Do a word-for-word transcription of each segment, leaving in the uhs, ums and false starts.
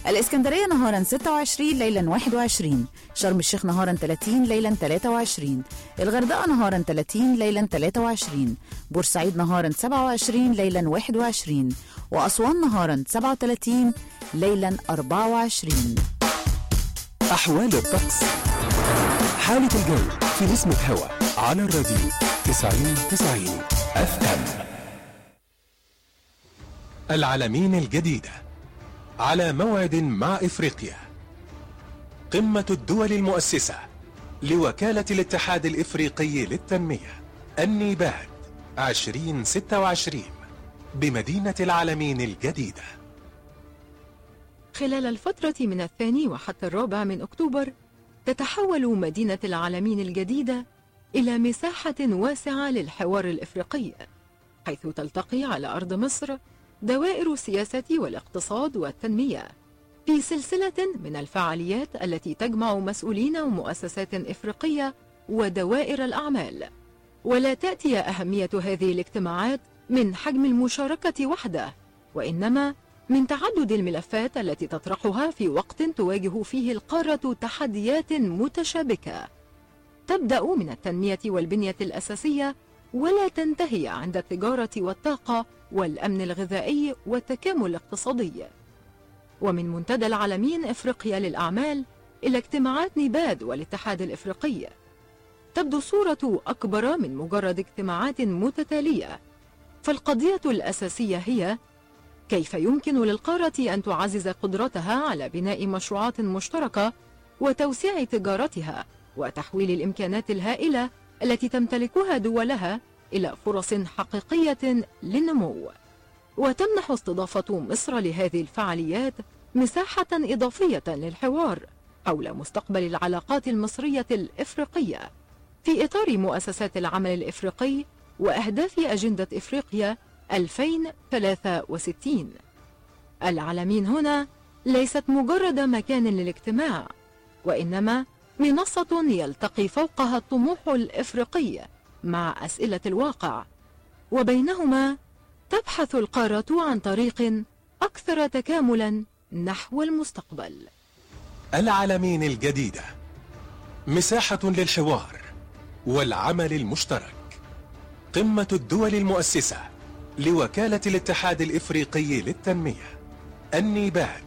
الإسكندرية نهارا ستة وعشرين ليلا واحد وعشرين، شرم الشيخ نهارا ثلاثين ليلا ثلاثة وعشرين، الغردقة نهارا ثلاثين ليلا ثلاثة وعشرين، بورسعيد نهارا سبعة وعشرين ليلا واحد وعشرين، وأسوان نهارا سبعة وثلاثين ليلا أربعة وعشرين. أحوال الطقس، حالة الجو في نسمة هوا على الراديو تسعين تسعين اف ام. العلمين الجديدة على موعد مع إفريقيا، قمة الدول المؤسسة لوكالة الاتحاد الإفريقي للتنمية النيباد عشرين ستة وعشرين بمدينة العلمين الجديدة. خلال الفترة من الثاني وحتى الرابع من أكتوبر تتحول مدينة العلمين الجديدة إلى مساحة واسعة للحوار الإفريقي، حيث تلتقي على أرض مصر دوائر السياسة والاقتصاد والتنمية في سلسلة من الفعاليات التي تجمع مسؤولين ومؤسسات إفريقية ودوائر الأعمال. ولا تأتي أهمية هذه الاجتماعات من حجم المشاركة وحده، وإنما من تعدد الملفات التي تطرحها في وقت تواجه فيه القارة تحديات متشابكة، تبدأ من التنمية والبنية الأساسية ولا تنتهي عند التجارة والطاقة والأمن الغذائي والتكامل الاقتصادي. ومن منتدى العلمين إفريقيا للأعمال إلى اجتماعات نيباد والاتحاد الإفريقي، تبدو الصورة أكبر من مجرد اجتماعات متتالية، فالقضية الأساسية هي كيف يمكن للقارة أن تعزز قدرتها على بناء مشروعات مشتركة وتوسيع تجارتها وتحويل الإمكانات الهائلة التي تمتلكها دولها إلى فرص حقيقية للنمو. وتمنح استضافة مصر لهذه الفعاليات مساحة إضافية للحوار حول مستقبل العلاقات المصرية الإفريقية في إطار مؤسسات العمل الإفريقي وأهداف أجندة إفريقيا ألفين وثلاثة وستين. العلمين هنا ليست مجرد مكان للاجتماع، وإنما منصة يلتقي فوقها الطموح الإفريقي مع أسئلة الواقع، وبينهما تبحث القارة عن طريق أكثر تكاملا نحو المستقبل. العلمين الجديدة، مساحة للحوار والعمل المشترك، قمة الدول المؤسسة لوكالة الاتحاد الإفريقي للتنمية النيباد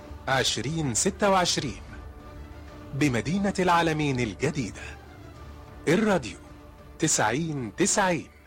عشرين ستة وعشرين بمدينة العلمين الجديدة. الراديو تسعين تسعين.